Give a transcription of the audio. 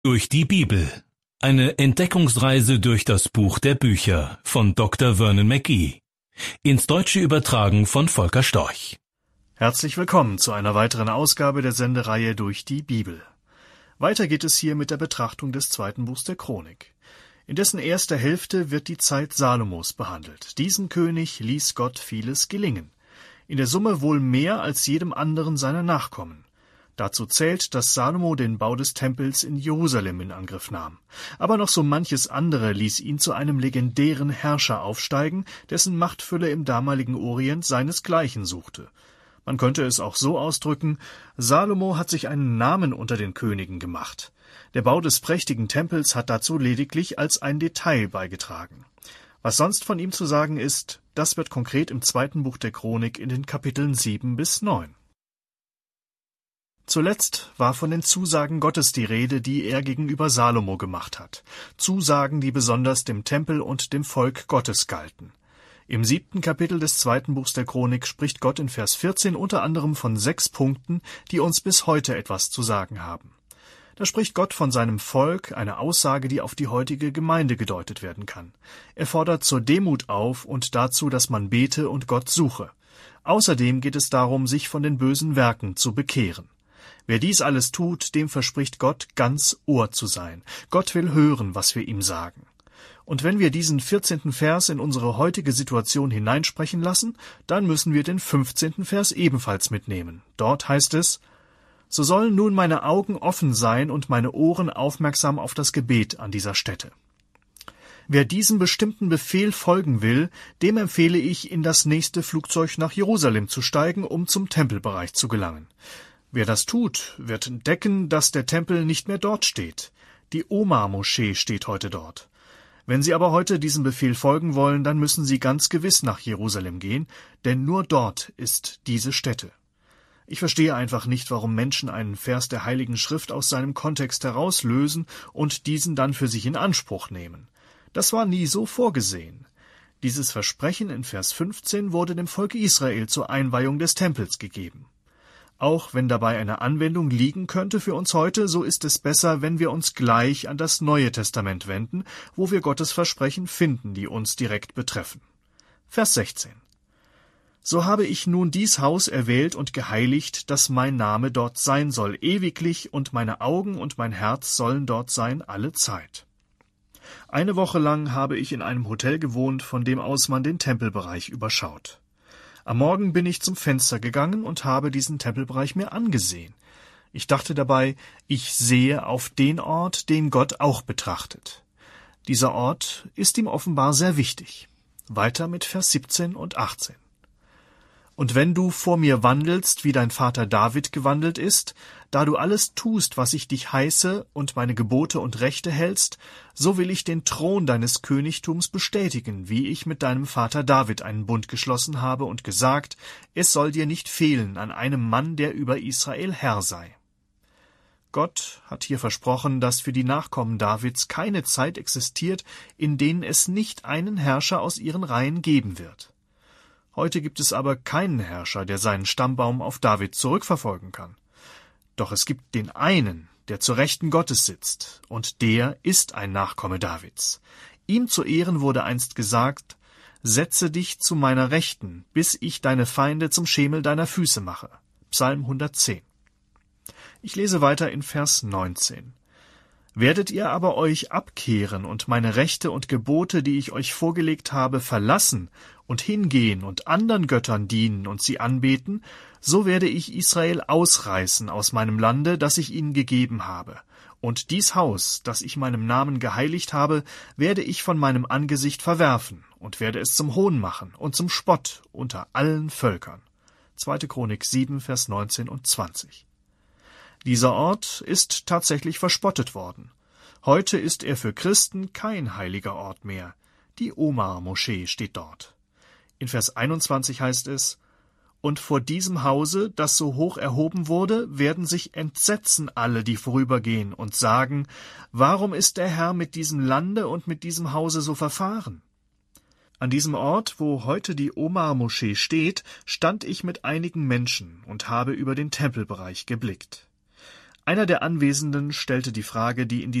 Durch die Bibel. Eine Entdeckungsreise durch das Buch der Bücher von Dr. Vernon McGee. Ins Deutsche übertragen von Volker Storch. Herzlich willkommen zu einer weiteren Ausgabe der Sendereihe Durch die Bibel. Weiter geht es hier mit der Betrachtung des zweiten Buchs der Chronik. In dessen erster Hälfte wird die Zeit Salomos behandelt. Diesem König ließ Gott vieles gelingen. In der Summe wohl mehr als jedem anderen seiner Nachkommen. Dazu zählt, dass Salomo den Bau des Tempels in Jerusalem in Angriff nahm. Aber noch so manches andere ließ ihn zu einem legendären Herrscher aufsteigen, dessen Machtfülle im damaligen Orient seinesgleichen suchte. Man könnte es auch so ausdrücken: Salomo hat sich einen Namen unter den Königen gemacht. Der Bau des prächtigen Tempels hat dazu lediglich als ein Detail beigetragen. Was sonst von ihm zu sagen ist, das wird konkret im zweiten Buch der Chronik in den Kapiteln 7 bis 9. Zuletzt war von den Zusagen Gottes die Rede, die er gegenüber Salomo gemacht hat. Zusagen, die besonders dem Tempel und dem Volk Gottes galten. Im 7. Kapitel des zweiten Buchs der Chronik spricht Gott in Vers 14 unter anderem von 6 Punkten, die uns bis heute etwas zu sagen haben. Da spricht Gott von seinem Volk, eine Aussage, die auf die heutige Gemeinde gedeutet werden kann. Er fordert zur Demut auf und dazu, dass man bete und Gott suche. Außerdem geht es darum, sich von den bösen Werken zu bekehren. Wer dies alles tut, dem verspricht Gott, ganz Ohr zu sein. Gott will hören, was wir ihm sagen. Und wenn wir diesen 14. Vers in unsere heutige Situation hineinsprechen lassen, dann müssen wir den 15. Vers ebenfalls mitnehmen. Dort heißt es: So sollen nun meine Augen offen sein und meine Ohren aufmerksam auf das Gebet an dieser Stätte. Wer diesem bestimmten Befehl folgen will, dem empfehle ich, in das nächste Flugzeug nach Jerusalem zu steigen, um zum Tempelbereich zu gelangen. Wer das tut, wird entdecken, dass der Tempel nicht mehr dort steht. Die Omar-Moschee steht heute dort. Wenn Sie aber heute diesem Befehl folgen wollen, dann müssen Sie ganz gewiss nach Jerusalem gehen, denn nur dort ist diese Stätte. Ich verstehe einfach nicht, warum Menschen einen Vers der Heiligen Schrift aus seinem Kontext herauslösen und diesen dann für sich in Anspruch nehmen. Das war nie so vorgesehen. Dieses Versprechen in Vers 15 wurde dem Volk Israel zur Einweihung des Tempels gegeben. Auch wenn dabei eine Anwendung liegen könnte für uns heute, so ist es besser, wenn wir uns gleich an das Neue Testament wenden, wo wir Gottes Versprechen finden, die uns direkt betreffen. Vers 16. So habe ich nun dies Haus erwählt und geheiligt, dass mein Name dort sein soll, ewiglich, und meine Augen und mein Herz sollen dort sein alle Zeit. Eine Woche lang habe ich in einem Hotel gewohnt, von dem aus man den Tempelbereich überschaut. Am Morgen bin ich zum Fenster gegangen und habe diesen Tempelbereich mir angesehen. Ich dachte dabei, ich sehe auf den Ort, den Gott auch betrachtet. Dieser Ort ist ihm offenbar sehr wichtig. Weiter mit Vers 17 und 18. Und wenn du vor mir wandelst, wie dein Vater David gewandelt ist, da du alles tust, was ich dich heiße, und meine Gebote und Rechte hältst, so will ich den Thron deines Königtums bestätigen, wie ich mit deinem Vater David einen Bund geschlossen habe und gesagt, es soll dir nicht fehlen an einem Mann, der über Israel Herr sei. Gott hat hier versprochen, dass für die Nachkommen Davids keine Zeit existiert, in denen es nicht einen Herrscher aus ihren Reihen geben wird. Heute gibt es aber keinen Herrscher, der seinen Stammbaum auf David zurückverfolgen kann. Doch es gibt den einen, der zur Rechten Gottes sitzt, und der ist ein Nachkomme Davids. Ihm zu Ehren wurde einst gesagt: Setze dich zu meiner Rechten, bis ich deine Feinde zum Schemel deiner Füße mache. Psalm 110. Ich lese weiter in Vers 19. Werdet ihr aber euch abkehren und meine Rechte und Gebote, die ich euch vorgelegt habe, verlassen und hingehen und anderen Göttern dienen und sie anbeten, so werde ich Israel ausreißen aus meinem Lande, das ich ihnen gegeben habe. Und dies Haus, das ich meinem Namen geheiligt habe, werde ich von meinem Angesicht verwerfen und werde es zum Hohn machen und zum Spott unter allen Völkern. 2. Chronik 7, Vers 19 und 20. Dieser Ort ist tatsächlich verspottet worden. Heute ist er für Christen kein heiliger Ort mehr. Die Omar-Moschee steht dort. In Vers 21 heißt es: Und vor diesem Hause, das so hoch erhoben wurde, werden sich entsetzen alle, die vorübergehen, und sagen: Warum ist der Herr mit diesem Lande und mit diesem Hause so verfahren? An diesem Ort, wo heute die Omar-Moschee steht, stand ich mit einigen Menschen und habe über den Tempelbereich geblickt. Einer der Anwesenden stellte die Frage, die in